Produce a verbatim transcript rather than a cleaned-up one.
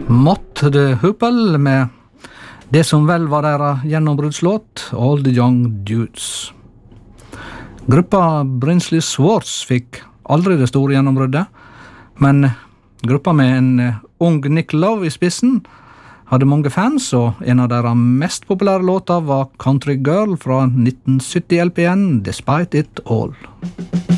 Mott the Hoople med det som vel var deres gjennombruddslåt, All the Young Dudes. Gruppa Brinsley Swartz fikk aldri det store gjennombruddet, men gruppa med en ung Nick Love i spissen hadde mange fans, og en av deres mest populære låter var Country Girl fra nitten sytti L P N, Despite It All.